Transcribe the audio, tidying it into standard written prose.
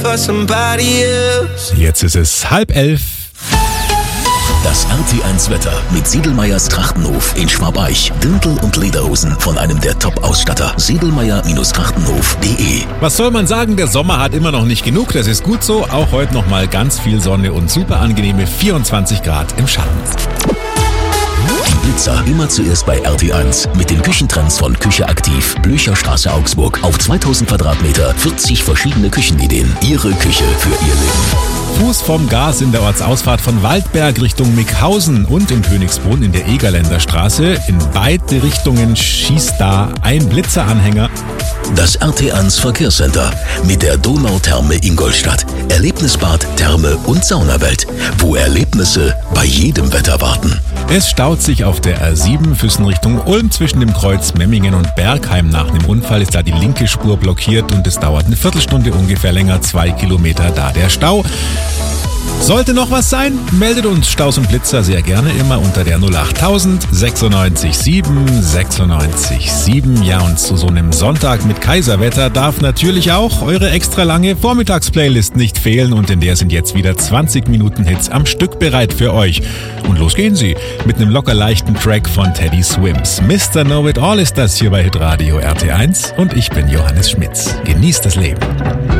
Jetzt ist es 10:30. Das RT1 Wetter mit Siedelmeyers Trachtenhof in Schwabeich. Dirndl und Lederhosen von einem der Top-Ausstatter. Siedelmeyer-Trachtenhof.de. Was soll man sagen, der Sommer hat immer noch nicht genug, das ist gut so. Auch heute nochmal ganz viel Sonne und super angenehme 24 Grad im Schatten. Die Blitzer immer zuerst bei RT1 mit den Küchentrends von Küche aktiv. Blücherstraße Augsburg. Auf 2000 Quadratmeter 40 verschiedene Küchenideen. Ihre Küche für Ihr Leben. Fuß vom Gas in der Ortsausfahrt von Waldberg Richtung Mickhausen und in Königsbrunn in der Egerländer Straße. In beide Richtungen schießt da ein Blitzeranhänger. Das RT1 Verkehrscenter mit der Donautherme Ingolstadt. Erlebnisbad, Therme und Saunawelt, wo Erlebnisse bei jedem Wetter warten. Es staut sich auf der R7 Füssen Richtung Ulm zwischen dem Kreuz Memmingen und Bergheim. Nach einem Unfall ist da die linke Spur blockiert und es dauert eine Viertelstunde ungefähr länger, 2 Kilometer da der Stau. Sollte noch was sein, meldet uns Staus und Blitzer sehr gerne immer unter der 08000 96 7 96 7. Ja, und zu so einem Sonntag mit Kaiserwetter darf natürlich auch eure extra lange Vormittagsplaylist nicht fehlen und in der sind jetzt wieder 20 Minuten Hits am Stück bereit für euch. Und los gehen sie mit einem locker leichten Track von Teddy Swims. Mr. Know-It-All ist das hier bei Hitradio RT1 und ich bin Johannes Schmitz. Genießt das Leben.